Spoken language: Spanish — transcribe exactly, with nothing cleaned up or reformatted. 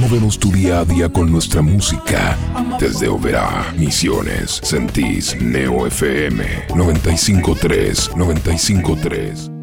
Movemos tu día a día con nuestra música. Desde Oberá, Misiones, Sentís, Neo F M, noventa y cinco punto tres, noventa y cinco punto tres.